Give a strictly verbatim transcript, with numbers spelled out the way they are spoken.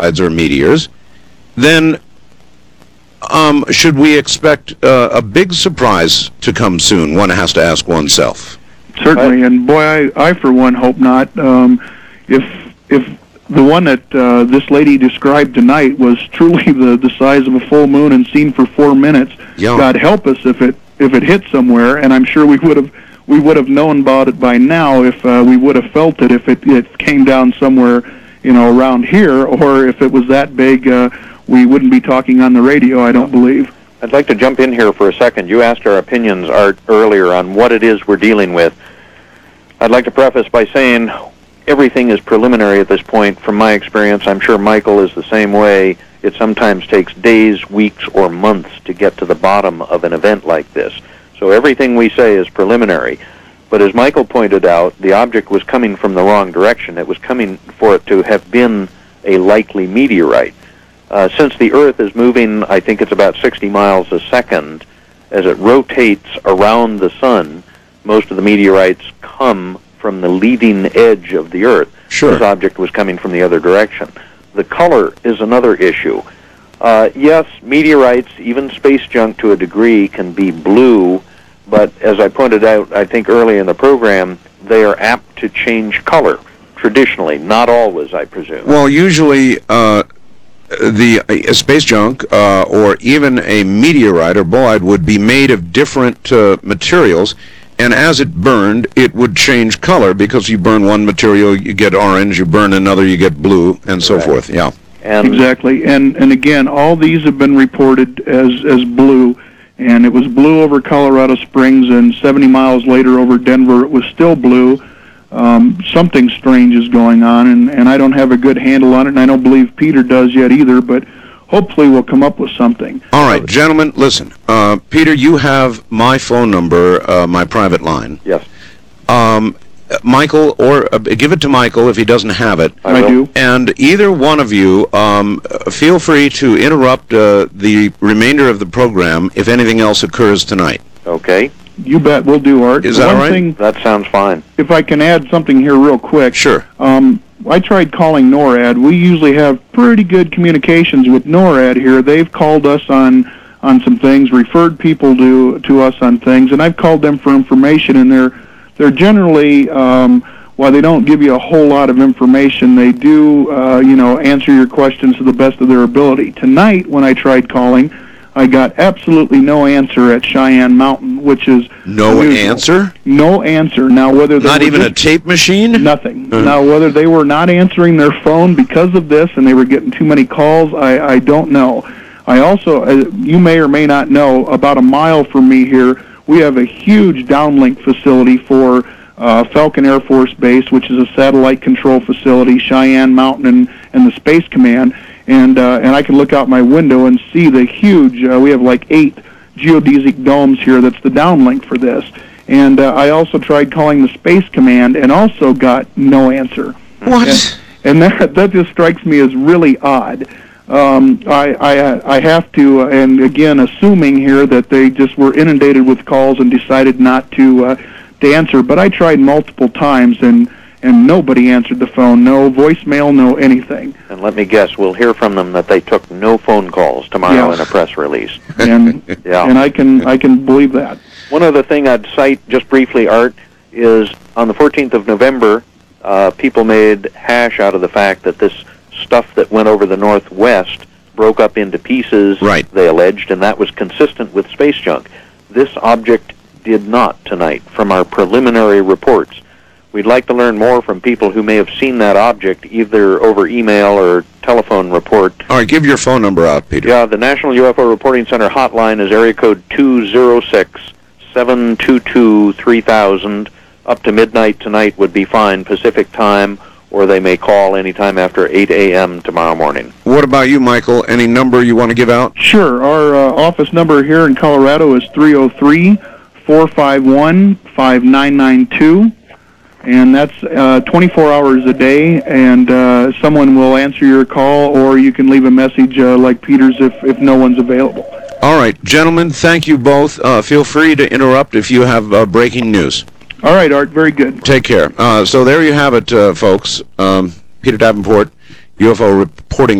bolides or meteors, then um, should we expect uh, a big surprise to come soon? One has to ask oneself. Certainly, and boy, I, I for one hope not. Um, if if the one that uh, this lady described tonight was truly the, the size of a full moon and seen for four minutes, yeah. God help us if it if it hit somewhere. And I'm sure we would have we would have known about it by now if uh, we would have felt it if it, it came down somewhere, you know, around here, or if it was that big, uh, we wouldn't be talking on the radio. I don't believe. I'd like to jump in here for a second. You asked our opinions, Art, earlier on what it is we're dealing with. I'd like to preface by saying everything is preliminary at this point. From my experience, I'm sure Michael is the same way. It sometimes takes days, weeks, or months to get to the bottom of an event like this. So everything we say is preliminary. But as Michael pointed out, the object was coming from the wrong direction. It was coming for it to have been a likely meteorite. Uh, since the Earth is moving, I think it's about sixty miles a second, as it rotates around the sun, most of the meteorites come from the leading edge of the Earth. Sure. This object was coming from the other direction. The color is another issue. Uh, yes, meteorites, even space junk to a degree, can be blue, but as I pointed out, I think early in the program, they are apt to change color, traditionally, not always, I presume. Well, usually uh, the uh, space junk uh, or even a meteorite or bolide would be made of different uh, materials, and as it burned, it would change color because you burn one material, you get orange, you burn another, you get blue, and so Correct. forth. Yeah. And Exactly, and and again, all these have been reported as as blue, and it was blue over Colorado Springs, and seventy miles later over Denver, it was still blue. Um, something strange is going on, and, and I don't have a good handle on it, and I don't believe Peter does yet either, but hopefully we'll come up with something. All right, gentlemen, listen. Uh, Peter, you have my phone number, uh, my private line. yes, Um, Michael, or uh, give it to Michael if he doesn't have it. I I will. do. And either one of you, um, feel free to interrupt uh, the remainder of the program if anything else occurs tonight. Okay, You bet, we'll do, Art. Is that One all right? thing, that sounds fine. if I can add something here real quick. Sure. Um, I tried calling NORAD. We usually have pretty good communications with NORAD here. They've called us on on some things, referred people to to us on things, and I've called them for information, and they're they're generally, um, while they don't give you a whole lot of information, they do, uh, you know, answer your questions to the best of their ability. Tonight, when I tried calling, I got absolutely no answer at Cheyenne Mountain, which is No unusual. answer? No answer. Now, whether they Not were even a just- tape machine? Nothing. Uh. Now, whether they were not answering their phone because of this and they were getting too many calls, I, I don't know. I also, uh, you may or may not know, about a mile from me here, we have a huge downlink facility for uh, Falcon Air Force Base, which is a satellite control facility, Cheyenne Mountain, and, and the Space Command. And uh, and I can look out my window and see the huge, uh, we have like eight geodesic domes here that's the downlink for this. And uh, I also tried calling the Space Command and also got no answer. What? And, and that that just strikes me as really odd. Um, I, I I have to, uh, and again, assuming here that they just were inundated with calls and decided not to uh, to answer. But I tried multiple times, and and nobody answered the phone. No voicemail, no anything. And let me guess, we'll hear from them that they took no phone calls tomorrow Yeah. in a press release. And Yeah. and I can I can believe that. One other thing I'd cite just briefly, Art, is on the fourteenth of November, uh, people made hash out of the fact that this stuff that went over the northwest broke up into pieces, Right. they alleged, and that was consistent with space junk. This object did not tonight, from our preliminary reports. We'd like to learn more from people who may have seen that object, either over email or telephone report. All right, give your phone number out, Peter. Yeah, the National U F O Reporting Center hotline is area code two zero six, seven two two, three thousand. Up to midnight tonight would be fine, Pacific time, or they may call anytime after eight a.m. tomorrow morning. What about you, Michael? Any number you want to give out? Sure. Our uh, office number here in Colorado is three oh three, four five one, five nine nine two. And that's uh, twenty-four hours a day, and uh, someone will answer your call, or you can leave a message uh, like Peter's if, if no one's available. All right, gentlemen, thank you both. Uh, feel free to interrupt if you have uh, breaking news. All right, Art, very good. Take care. Uh, so there you have it, uh, folks. Um, Peter Davenport, U F O reporting